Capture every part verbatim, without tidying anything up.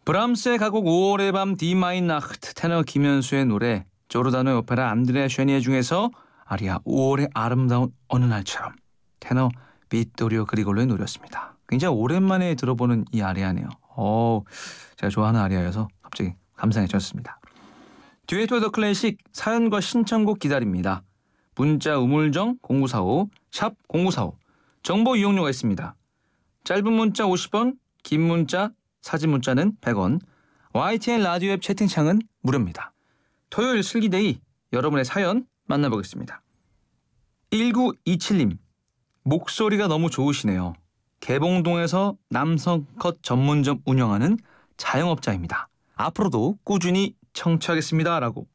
브람스의 가곡 오월의 밤 디 마인 나흐트, 테너 김현수의 노래, 조르다노의 오페라 안드레아 쉐니에 중에서 아리아 오월의 아름다운 어느 날처럼, 테너 비토리오 그리골로의 노래였습니다. 굉장히 오랜만에 들어보는 이 아리아네요. 어, 제가 좋아하는 아리아여서 갑자기 감상해졌습니다. 듀엣 더 클래식, 사연과 신청곡 기다립니다. 문자 우물정 공구사오 샵 공구사오, 정보 이용료가 있습니다. 짧은 문자 오십 원, 긴 문자 사진 문자는 백 원, 와이티엔 라디오 앱 채팅창은 무료입니다. 토요일 슬기데이, 여러분의 사연 만나보겠습니다. 일구이칠님, 목소리가 너무 좋으시네요. 개봉동에서 남성 컷 전문점 운영하는 자영업자입니다. 앞으로도 꾸준히 청취하겠습니다. 라고.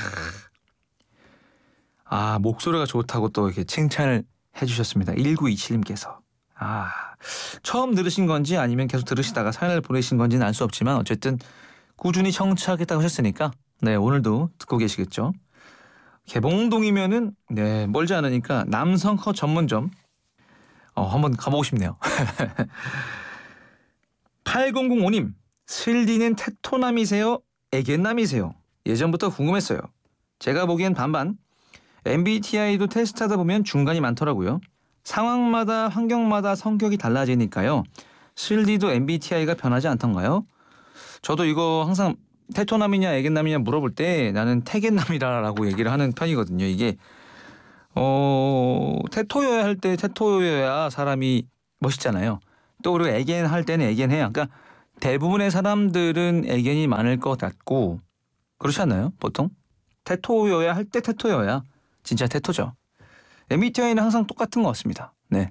아, 목소리가 좋다고 또 이렇게 칭찬을 해주셨습니다. 일구이칠님께서. 아, 처음 들으신 건지 아니면 계속 들으시다가 사연을 보내신 건지는 알 수 없지만 어쨌든 꾸준히 청취하겠다고 하셨으니까 네, 오늘도 듣고 계시겠죠. 개봉동이면은 네, 멀지 않으니까 남성 컷 전문점 어, 한번 가보고 싶네요. 팔공공오님, 슬디는 테토남이세요? 애견남이세요? 예전부터 궁금했어요. 제가 보기엔 반반. 엠비티아이도 테스트하다 보면 중간이 많더라고요. 상황마다 환경마다 성격이 달라지니까요. 슬디도 엠비티아이가 변하지 않던가요? 저도 이거 항상 테토남이냐 애견남이냐 물어볼 때 나는 태견남이라고 얘기를 하는 편이거든요. 이게 어 테토여야 할 때 테토여야 사람이 멋있잖아요. 또 그리고 애견 할 때는 애견해요. 그러니까 대부분의 사람들은 애견이 많을 것 같고 그렇지 않나요? 보통 테토여야 할 때 테토여야 진짜 테토죠. 엠비티아이는 항상 똑같은 것 같습니다. 네.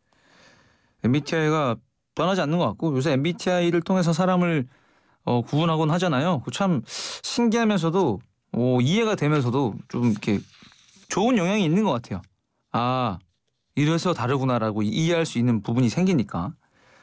엠비티아이가 변하지 않는 것 같고 요새 엠비티아이를 통해서 사람을 어, 구분하곤 하잖아요. 참 신기하면서도 어, 이해가 되면서도 좀 이렇게 좋은 영향이 있는 것 같아요. 아, 이래서 다르구나라고 이해할 수 있는 부분이 생기니까.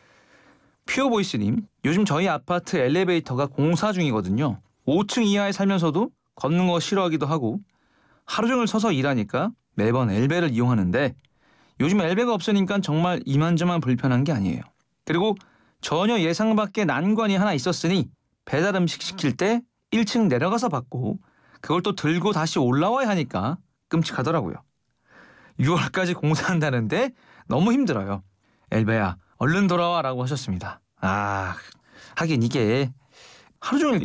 퓨어보이스님, 요즘 저희 아파트 엘리베이터가 공사 중이거든요. 오 층 이하에 살면서도 걷는 거 싫어하기도 하고 하루 종일 서서 일하니까 매번 엘베를 이용하는데 요즘 엘베가 없으니까 정말 이만저만 불편한 게 아니에요. 그리고 전혀 예상 밖의 난관이 하나 있었으니 배달 음식 시킬 때 일 층 내려가서 받고 그걸 또 들고 다시 올라와야 하니까 끔찍하더라고요. 유월까지 공사한다는데 너무 힘들어요. 엘베야 얼른 돌아와 라고 하셨습니다. 아, 하긴 이게 하루 종일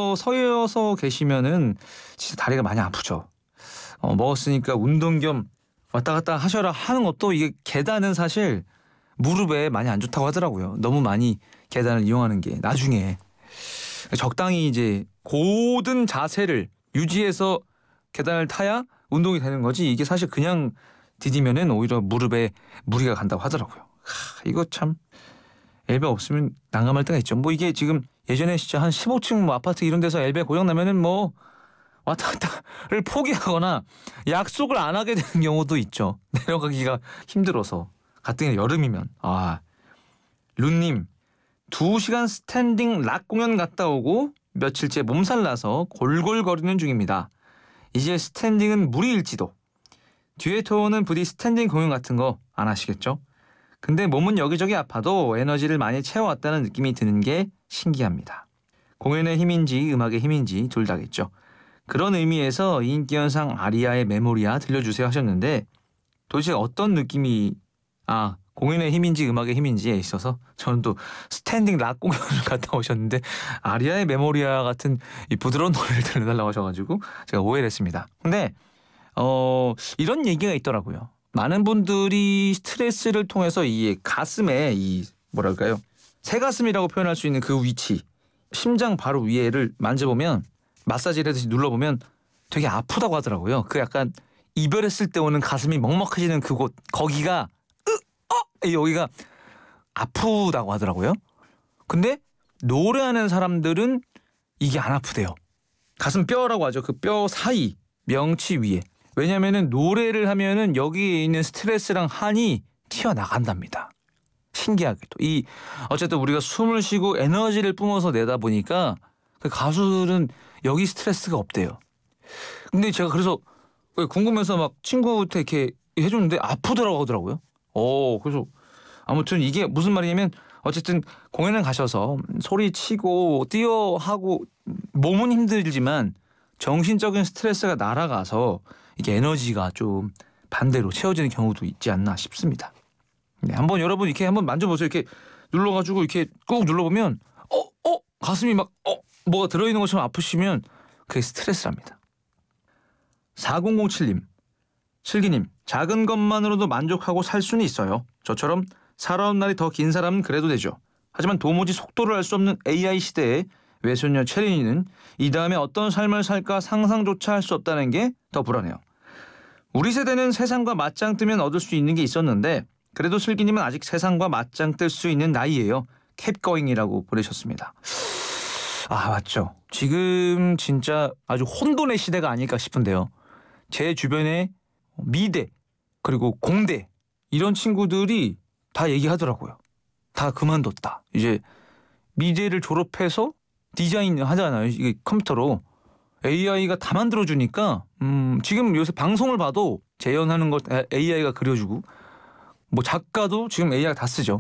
일어서서 계시면은 진짜 다리가 많이 아프죠. 어, 먹었으니까 운동 겸 왔다 갔다 하셔라 하는 것도 이게 계단은 사실 무릎에 많이 안 좋다고 하더라고요. 너무 많이 계단을 이용하는 게 나중에 적당히 이제 고든 자세를 유지해서 계단을 타야 운동이 되는 거지 이게 사실 그냥 디디면은 오히려 무릎에 무리가 간다고 하더라고요. 하, 이거 참 엘베 없으면 난감할 때가 있죠. 뭐 이게 지금 예전에 진짜 한 십오 층 뭐 아파트 이런 데서 엘베 고장 나면은 뭐 왔다 갔다를 포기하거나 약속을 안 하게 되는 경우도 있죠. 내려가기가 힘들어서. 가뜩이나 여름이면. 아, 룬님, 두 시간 스탠딩 락 공연 갔다 오고 며칠째 몸살 나서 골골거리는 중입니다. 이제 스탠딩은 무리일지도. 뒤에 토어는 부디 스탠딩 공연 같은 거 안 하시겠죠? 근데 몸은 여기저기 아파도 에너지를 많이 채워왔다는 느낌이 드는 게 신기합니다. 공연의 힘인지 음악의 힘인지 둘 다겠죠. 그런 의미에서 인기현상 아리아의 메모리아 들려주세요 하셨는데 도대체 어떤 느낌이 아 공연의 힘인지 음악의 힘인지에 있어서 저는 또 스탠딩 락 공연을 갔다 오셨는데 아리아의 메모리아 같은 이 부드러운 노래를 들려달라고 하셔가지고 제가 오해를 했습니다. 근데 어 이런 얘기가 있더라고요. 많은 분들이 스트레스를 통해서 이 가슴에 이 뭐랄까요 새가슴이라고 표현할 수 있는 그 위치 심장 바로 위에를 만져보면 마사지를 하듯이 눌러보면 되게 아프다고 하더라고요. 그 약간 이별했을 때 오는 가슴이 먹먹해지는 그곳 거기가 으, 어! 여기가 아프다고 하더라고요. 근데 노래하는 사람들은 이게 안 아프대요. 가슴뼈라고 하죠. 그 뼈 사이 명치 위에. 왜냐면은 노래를 하면은 여기에 있는 스트레스랑 한이 튀어나간답니다. 신기하게도. 이 어쨌든 우리가 숨을 쉬고 에너지를 뿜어서 내다 보니까 그 가수들은 여기 스트레스가 없대요. 근데 제가 그래서 궁금해서 막 친구한테 이렇게 해줬는데 아프더라고 하더라고요. 어, 그래서 아무튼 이게 무슨 말이냐면 어쨌든 공연을 가셔서 소리 치고 뛰어 하고 몸은 힘들지만 정신적인 스트레스가 날아가서 이게 에너지가 좀 반대로 채워지는 경우도 있지 않나 싶습니다. 네, 한번 여러분 이렇게 한번 만져보세요. 이렇게 눌러가지고 이렇게 꾹 눌러보면 어, 어, 가슴이 막 어, 뭐가 들어있는 것처럼 아프시면 그게 스트레스랍니다. 사공공칠 님, 슬기님, 작은 것만으로도 만족하고 살 수는 있어요. 저처럼 살아온 날이 더 긴 사람은 그래도 되죠. 하지만 도무지 속도를 알 수 없는 에이아이 시대에 외손녀 체린이는 이 다음에 어떤 삶을 살까 상상조차 할 수 없다는 게 더 불안해요. 우리 세대는 세상과 맞짱 뜨면 얻을 수 있는 게 있었는데 그래도 슬기님은 아직 세상과 맞짱 뜰 수 있는 나이예요. 캡거잉이라고 보내셨습니다. 아 맞죠. 지금 진짜 아주 혼돈의 시대가 아닐까 싶은데요. 제 주변에 미대 그리고 공대 이런 친구들이 다 얘기하더라고요. 다 그만뒀다. 이제 미대를 졸업해서 디자인 하잖아요. 이게 컴퓨터로 에이아이가 다 만들어주니까 음, 지금 요새 방송을 봐도 재현하는 것 에이아이가 그려주고 뭐 작가도 지금 에이아이가 다 쓰죠.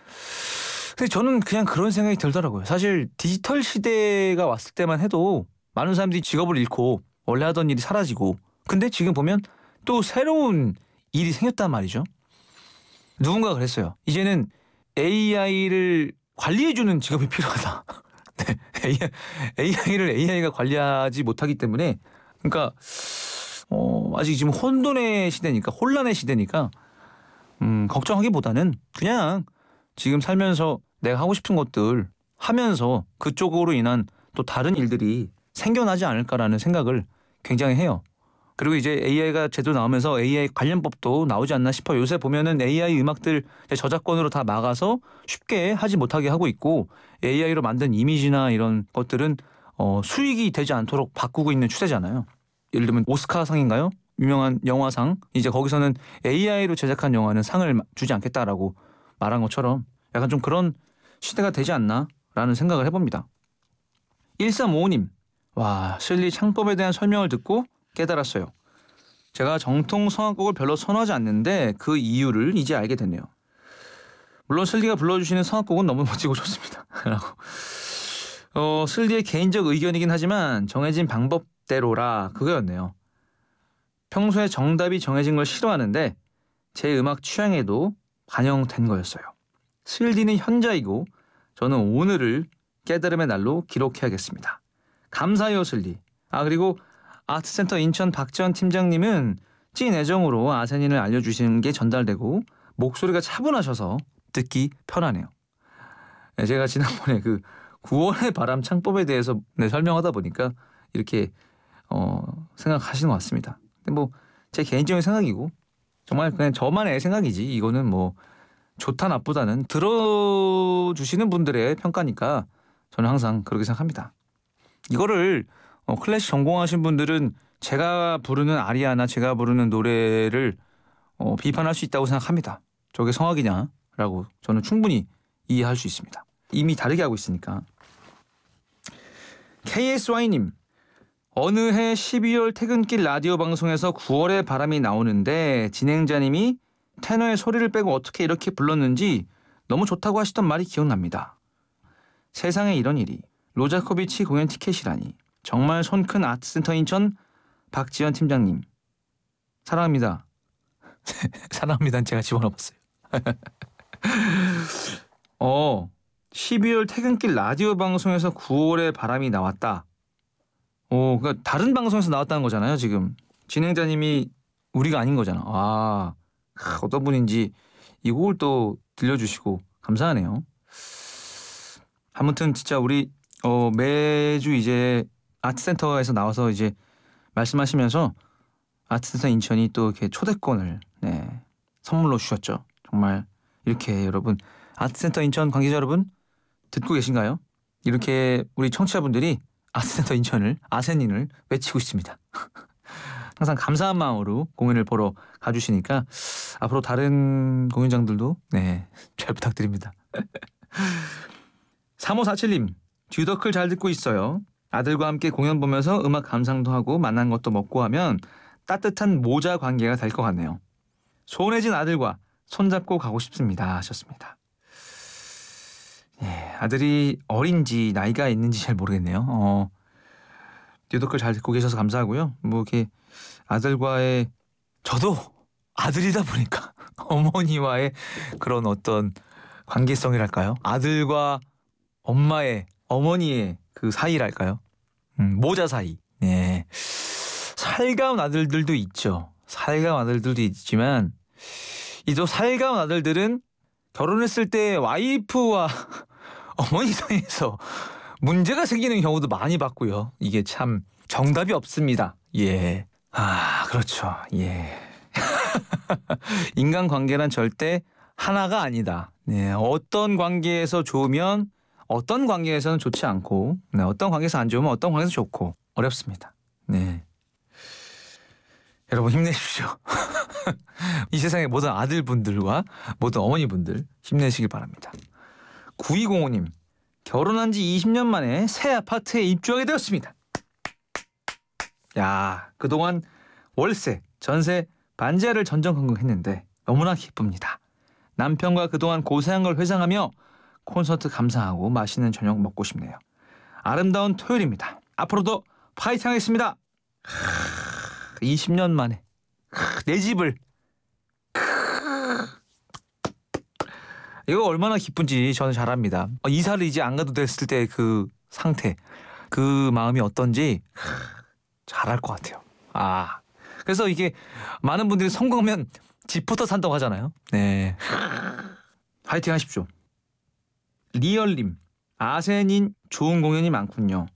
근데 저는 그냥 그런 생각이 들더라고요. 사실 디지털 시대가 왔을 때만 해도 많은 사람들이 직업을 잃고 원래 하던 일이 사라지고 근데 지금 보면 또 새로운 일이 생겼단 말이죠. 누군가 그랬어요. 이제는 에이아이를 관리해주는 직업이 필요하다. 네, 에이아이를 에이아이가 관리하지 못하기 때문에 그러니까 어, 아직 지금 혼돈의 시대니까 혼란의 시대니까 음, 걱정하기보다는 그냥 지금 살면서 내가 하고 싶은 것들 하면서 그쪽으로 인한 또 다른 일들이 생겨나지 않을까라는 생각을 굉장히 해요. 그리고 이제 에이아이가 제대로 나오면서 에이아이 관련법도 나오지 않나 싶어요. 요새 보면은 에이아이 음악들 저작권으로 다 막아서 쉽게 하지 못하게 하고 있고 에이아이로 만든 이미지나 이런 것들은 어, 수익이 되지 않도록 바꾸고 있는 추세잖아요. 예를 들면 오스카상인가요? 유명한 영화상 이제 거기서는 에이아이로 제작한 영화는 상을 주지 않겠다라고 말한 것처럼 약간 좀 그런 시대가 되지 않나라는 생각을 해봅니다. 일삼오오 님. 와, 실리 창법에 대한 설명을 듣고 깨달았어요. 제가 정통 성악곡을 별로 선호하지 않는데 그 이유를 이제 알게 됐네요. 물론 슬리가 불러주시는 성악곡은 너무 멋지고 좋습니다. 어, 슬리의 개인적 의견이긴 하지만 정해진 방법대로라 그거였네요. 평소에 정답이 정해진 걸 싫어하는데 제 음악 취향에도 반영된 거였어요. 슬리는 현자이고 저는 오늘을 깨달음의 날로 기록해야겠습니다. 감사해요 슬리. 아 그리고 아트센터 인천 박지원 팀장님은 찐 애정으로 아세닌을 알려주시는 게 전달되고 목소리가 차분하셔서 듣기 편하네요. 네, 제가 지난번에 그 구월의 바람 창법에 대해서 네, 설명하다 보니까 이렇게 어, 생각하시는 것 같습니다. 근데 뭐 제 개인적인 생각이고 정말 그냥 저만의 생각이지 이거는 뭐 좋다 나쁘다는 들어주시는 분들의 평가니까 저는 항상 그렇게 생각합니다. 이거를 어, 클래식 전공하신 분들은 제가 부르는 아리아나 제가 부르는 노래를 어, 비판할 수 있다고 생각합니다. 저게 성악이냐라고 저는 충분히 이해할 수 있습니다. 이미 다르게 하고 있으니까. 케이에스와이님. 어느 해 십이월 퇴근길 라디오 방송에서 구월의 바람이 나오는데 진행자님이 테너의 소리를 빼고 어떻게 이렇게 불렀는지 너무 좋다고 하시던 말이 기억납니다. 세상에 이런 일이. 로자코비치 공연 티켓이라니. 정말 손 큰 아트센터 인천 박지현 팀장님. 사랑합니다. 사랑합니다는 제가 집어넣어봤어요. 어, 십이월 퇴근길 라디오 방송에서 구월의 바람이 나왔다. 오, 그러니까 다른 방송에서 나왔다는 거잖아요, 지금. 진행자님이 우리가 아닌 거잖아. 아, 어떤 분인지 이 곡을 또 들려주시고 감사하네요. 아무튼 진짜 우리 어, 매주 이제 아트센터에서 나와서 이제 말씀하시면서 아트센터 인천이 또 이렇게 초대권을 네, 선물로 주셨죠. 정말 이렇게 여러분 아트센터 인천 관계자 여러분 듣고 계신가요? 이렇게 우리 청취자분들이 아트센터 인천을 아세닌을 외치고 있습니다. 항상 감사한 마음으로 공연을 보러 가주시니까 앞으로 다른 공연장들도 네, 잘 부탁드립니다. 삼오사칠님 듀더클 잘 듣고 있어요. 아들과 함께 공연 보면서 음악 감상도 하고 만난 것도 먹고 하면 따뜻한 모자 관계가 될 것 같네요. 소원해진 아들과 손잡고 가고 싶습니다 하셨습니다. 예, 아들이 어린지 나이가 있는지 잘 모르겠네요. 어, 뉴독글 잘 듣고 계셔서 감사하고요. 뭐 이렇게 아들과의 저도 아들이다 보니까 어머니와의 그런 어떤 관계성이랄까요? 아들과 엄마의 어머니의 그 사이랄까요? 음, 모자 사이. 예. 살가운 아들들도 있죠. 살가운 아들들도 있지만 이 또 살가운 아들들은 결혼했을 때 와이프와 어머니 사이에서 문제가 생기는 경우도 많이 봤고요. 이게 참 정답이 없습니다. 예. 아, 그렇죠. 예. 인간관계란 절대 하나가 아니다. 네, 어떤 관계에서 좋으면 어떤 관계에서는 좋지 않고, 네, 어떤 관계에서 안 좋으면 어떤 관계에서 좋고 어렵습니다. 네. 여러분 힘내십시오. 이 세상의 모든 아들분들과 모든 어머니분들 힘내시길 바랍니다. 구이공오 님, 결혼한 지 이십 년 만에 새 아파트에 입주하게 되었습니다. 야, 그동안 월세, 전세, 반지하를 전전긍긍했는데 너무나 기쁩니다. 남편과 그동안 고생한 걸 회상하며 콘서트 감상하고 맛있는 저녁 먹고 싶네요. 아름다운 토요일입니다. 앞으로도 파이팅 하겠습니다. 이십 년 만에 내 집을, 이거 얼마나 기쁜지 저는 잘 압니다. 이사를 이제 안 가도 됐을 때 그 상태, 그 마음이 어떤지 잘 알 것 같아요. 아, 그래서 이게 많은 분들이 성공하면 집부터 산다고 하잖아요. 네, 파이팅 하십시오. 리얼님, 아센인 좋은 공연이 많군요.